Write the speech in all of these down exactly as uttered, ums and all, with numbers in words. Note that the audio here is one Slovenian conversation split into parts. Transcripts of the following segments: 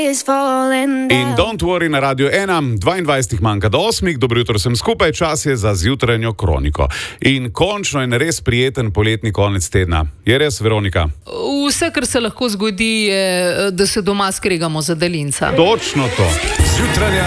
In Don't Worry na Radiu ena, dvaindvajset manjka do osmih, dobro jutro sem skupaj, čas je za zjutranjo kroniko. In končno je res prijeten poletni konec tedna. Je res, Veronika? Vse, kar se lahko zgodi, je, da se doma skregamo za daljinca. Točno to. Zjutranja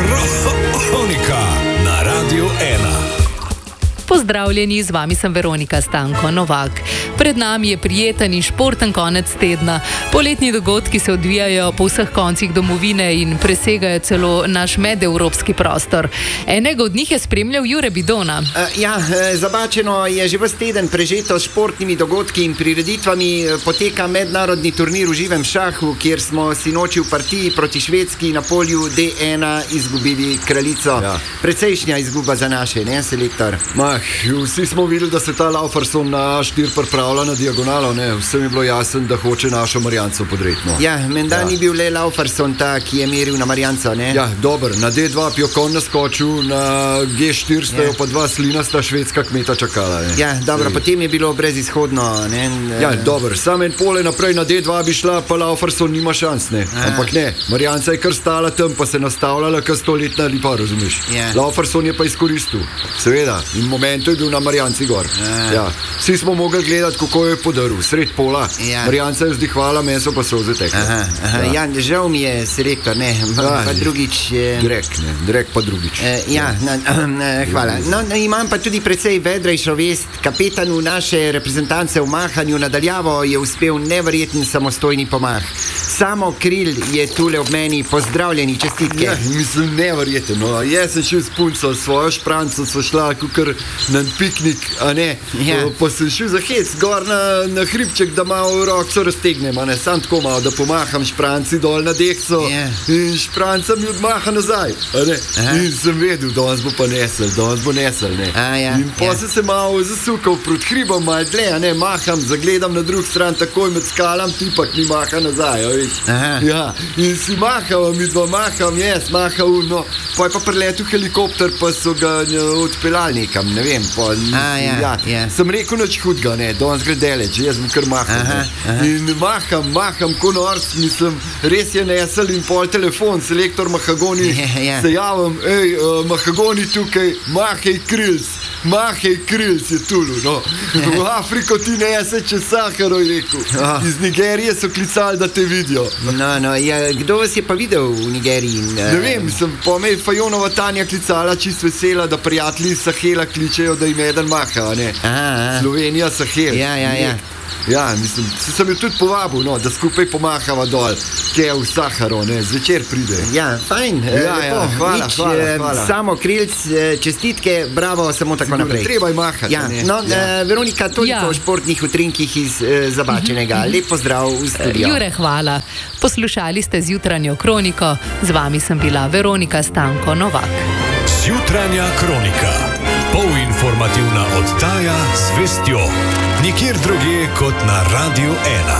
kronika na Radiu ena. Pozdravljeni, z vami sem Veronika Stanko Novak. Pred nami je prijeten in športen konec tedna. Poletni dogodki se odvijajo po vseh koncih domovine in presegajo celo naš medevropski prostor. Enega od njih je spremljal Jure Bidona. Uh, ja, zabačeno je že ves teden prežeto s športnimi dogodki in prireditvami. Poteka mednarodni turnir v živem šahu, kjer smo sinoči v partiji proti Švedski na polju D ena izgubili kraljico. Ja. Precejšnja izguba za naše, ne, selektor? Mah, vsi smo videli, da se ta Lauferson na štir pripravlja na diagonalo, ne? Vsem je bilo jasno, da hoče našo Marjanco podreti. No. Ja, menda ja. Ni bil le Lauferson ta, ki je meril na Marjanco, ne? Ja, dober, na D dva Pjokon naskočil, na G štiri stajo ja. Pa dva slinasta švedska kmeta čakala, ne? Ja, dobro, Sej. Potem je bilo brezizhodno, ne? Ja, dober, sam en pole naprej na D dva bi šla, pa Lauferson nima šans, ne? A. Ampak ne, Marjanca je kar stala tam, pa se nastavljala kar stoletna lipa, razumeš? Ja. Lauferson je pa izkoristil, seveda, in momentu je bil na Marjanci gor. Ja. Vsi smo mogli gledati, kako je podaril, sred pola. Ja. Marjanca je vzdihvala, meso pa so vzetekla. Aha, aha. Ja. Ja, žal mi je selektor, ne, pa, pa drugič. Je... Drek, ne, drek pa drugič. E, ja, na, na, hvala. No, imam pa tudi precej vedrejšo vest. Kapetan v naše reprezentance v mahanju nadaljavo je uspel neverjeten samostojni pomah. Samo Kril je tule ob meni, pozdravljeni, čestitke. Ja, mislim, neverjeten, no. Jaz sem šel s punco, svojo špranco, so šla kukar na piknik, a ne, ja. Pa sem šel za hec, gor na, na hribček, da malo rokco raztegnem, a ne, sam tako malo, da pomaham špranci dol na dekco, ja. In špranca mi odmaha nazaj, a ne, aha. In sem vedel, danes bo pa nesel, danes bo nesel, ne, a, ja. In pa ja. Sem se malo zasukal proti hribom, malo dle, a ne, maham, zagledam na drug stran, takoj med skalam, tipak mi maha nazaj, a veš, ja, in si mahal, mi dva maham, jaz mahal, no, pa je pa preletel helikopter, pa so ga odpeljali nekam, ne vem, pa a, ja, ja. Ja. Sem rekel nič hudega, ne, danes gre deleč, jaz bom kar mahal, aha, aha. In maham, maham, ko norc, mislim, res je nesel in pol telefon, selektor Mahagoni, ja, ja. Se javim, ej, uh, Mahagoni tukaj, mahej Krils, mahej Krils je tulu, no, v Afriko ti nese čez Saharo, je rekel, oh. Iz Nigerije so klicali, da te vidijo. No, no, ja, kdo vas je pa videl v Nigeriji? Ne vem, sem pa me Fajonova Tanja klicala, čist vesela, da prijatelji iz Sahela kličejo, da im eden maha, ne? Aha. Slovenija, Sahel. Ja, ja, ja. Ja, mislim, sem jo tudi povabil, no, da skupaj pomahava dol, kje v Saharo, ne, zvečer pride. Ja, fajn. Ja, ja, hvala, Nič, hvala, hvala. Samo Krilc, čestitke, bravo, samo tako Sigurno, naprej. Treba je mahati, ja. ne. No, ja. Veronika, toliko ja. O športnih utrinkih iz eh, Zabačenega. Lep pozdrav v studio. Jure, hvala. Poslušali ste zjutranjo kroniko, z vami sem bila Veronika Stanko Novak. Zjutranja kronika. Polinformativna oddaja z vestjo. Nikjer drugje kot na Radiu ena.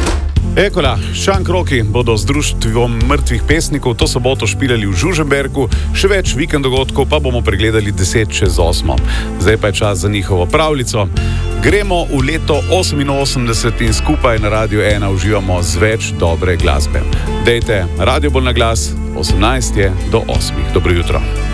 Ekola, šankroki bodo z društvom mrtvih pesnikov to soboto špilali v Žužemberku, še več vikend dogodkov pa bomo pregledali deset čez osmo. Zdaj pa je čas za njihovo pravljico. Gremo v leto oseminosemdeset in skupaj na Radiu ena uživamo z več dobre glasbe. Dejte, radio bolj na glas, osemnajst je do osmih. Dobro jutro.